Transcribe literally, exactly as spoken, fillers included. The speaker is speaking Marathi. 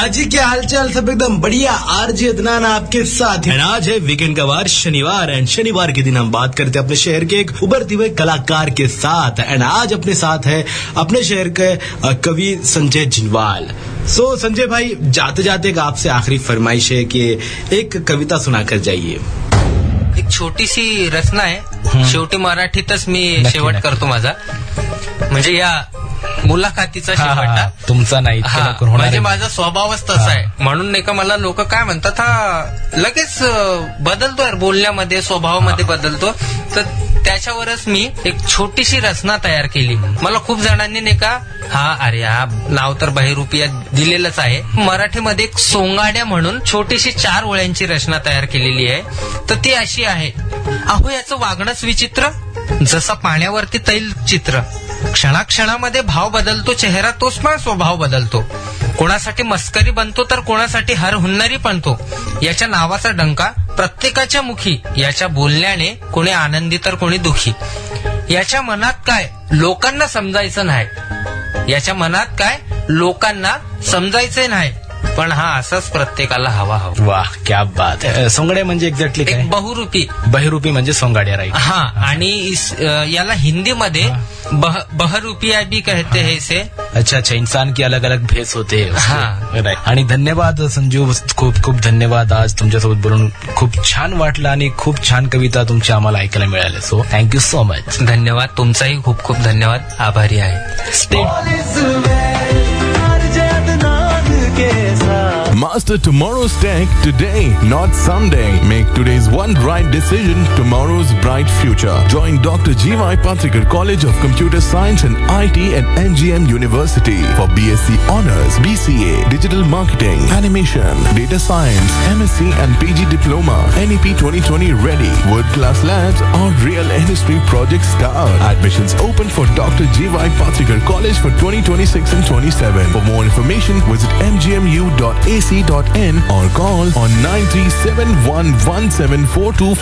हाँ जी, क्या हालचाल? सब एकदम बढ़िया। आरजे अदनान आपके साथ है। आज है वीकेंड का वार, शनिवार, एंड शनिवार के दिन हम बात करते हैं अपने शहर के एक उभरते हुए कलाकार के साथ। एंड आज अपने साथ है अपने शहर के कवि संजय जिनवाल। सो so, संजय भाई, जाते जाते एक आपसे आखिरी फरमाइश है कि एक कविता सुनाकर जाइए। एक छोटीशी रचना आहे, शेवटी मराठीतच मी शेवट करतो माझा, म्हणजे या मुलाखतीचा शेवटा तुमचा नाही, म्हणजे माझा स्वभावच तसा आहे. म्हणून नाही का मला लोक काय म्हणतात, हा लगेच बदलतो यार, बोलण्यामध्ये स्वभावामध्ये बदलतो. तर त्याच्यावरच मी एक छोटीशी रचना तयार केली. मला खूप जणांनी नाही का, हा अरे हा नाव तर बहिरूपिया दिलेलंच आहे. मराठीमध्ये एक सोंगाड्या म्हणून छोटीशी चार ओळ्यांची रचना तयार केलेली आहे. तर ती अशी आहे. अहो याचं वागणंच विचित्र, जसा पाण्यावरती तैल चित्र. क्षणाक्षणामध्ये भाव बदलतो चेहरा, तोच पण स्वभाव बदलतो. कोणासाठी मस्करी बनतो तर कोणासाठी हर हुन्नरी बनतो. याच्या नावाचा डंका प्रत्येकाच्या मुखी, याच्या बोलण्याने कोणी आनंदी तर कोणी दुखी. याच्या मनात काय लोकांना समजायचं नाही, याच्या मनात काय लोकांना समजायचं नाही, पण हा असाच प्रत्येकाला हवा हवा. वाह, क्या बात है. सोंगाड्या म्हणजे एक्झॅक्टली काय? बहुरूपी. बहिरूपी म्हणजे सोंगाड्या, राईट. हा, आणि इस, याला हिंदीमध्ये बह, बहरूपिया भी कहते हैं इसे. अच्छा अच्छा, इंसान की अलग अलग भेस होते. हा, राईट. आणि धन्यवाद संजू, खूप खूप धन्यवाद. आज तुमच्यासोबत बोलून खूप छान वाटलं आणि खूप छान कविता तुमची आम्हाला ऐकायला मिळाल्या. So thank you so much. धन्यवाद. तुमचाही खूप खूप धन्यवाद. आभारी आहे. Master tomorrow's tech today, not someday. Make today's one right decision, tomorrow's bright future. Join Doctor G Y Patrikar College of Computer Science and I T at N G M University for B S c Honors, B C A, Digital Marketing, Animation, Data Science, M S c and P G Diploma. N E P twenty twenty ready. World class labs or real industry projects start. Admissions open for Doctor G Y Patrikar College for twenty twenty-six and twenty-seven. For more information, visit m g m u dot a c dot in or call on nine three seven one one seven four two